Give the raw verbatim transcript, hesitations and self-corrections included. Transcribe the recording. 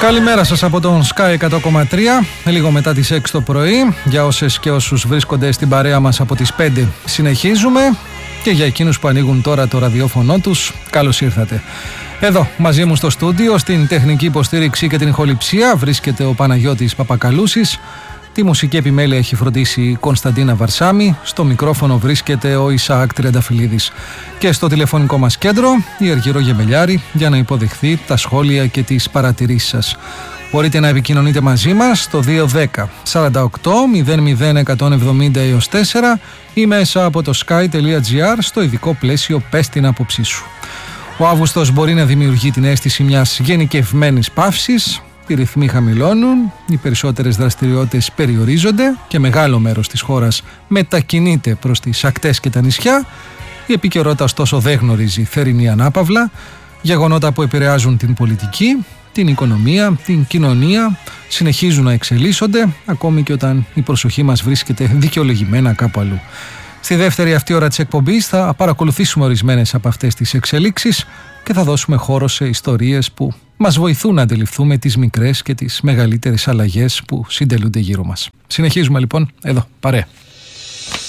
Καλημέρα σας από τον Sky εκατό κόμμα τρία, λίγο μετά τις έξι το πρωί. Για όσες και όσους βρίσκονται στην παρέα μας από τις πέντε συνεχίζουμε. Και για εκείνους που ανοίγουν τώρα το ραδιόφωνο τους, καλώς ήρθατε. Εδώ μαζί μου στο στούντιο, στην τεχνική υποστήριξη και την ηχοληψία, βρίσκεται ο Παναγιώτης Παπακαλούσης. Τη μουσική επιμέλεια έχει φροντίσει η Κωνσταντίνα Βαρσάμη. Στο μικρόφωνο βρίσκεται ο Ισαάκ Τριανταφυλλίδης. Και στο τηλεφωνικό μας κέντρο η Αργυρό Γεμελιάρη για να υποδεχθεί τα σχόλια και τις παρατηρήσεις σας. Μπορείτε να επικοινωνείτε μαζί μας στο δύο ένα μηδέν σαράντα οκτώ μηδέν μηδέν εκατόν εβδομήντα έως τέσσερα ή μέσα από το sky.gr στο ειδικό πλαίσιο «Πες την άποψή σου». Ο Αύγουστος μπορεί να δημιουργεί την αίσθηση μιας γενικευμένης παύσης. Οι ρυθμοί χαμηλώνουν, οι περισσότερες δραστηριότητες περιορίζονται και μεγάλο μέρος της χώρας μετακινείται προς τις ακτές και τα νησιά. Η επικαιρότητα ωστόσο δεν γνωρίζει θερινή ανάπαυλα. Γεγονότα που επηρεάζουν την πολιτική, την οικονομία, την κοινωνία συνεχίζουν να εξελίσσονται ακόμη και όταν η προσοχή μας βρίσκεται δικαιολογημένα κάπου αλλού. Στη δεύτερη αυτή ώρα της εκπομπής θα παρακολουθήσουμε ορισμένες από αυτές τις εξελίξεις και θα δώσουμε χώρο σε ιστορίες που μας βοηθούν να αντιληφθούμε τις μικρές και τις μεγαλύτερες αλλαγές που συντελούνται γύρω μας. Συνεχίζουμε λοιπόν εδώ, παρέα.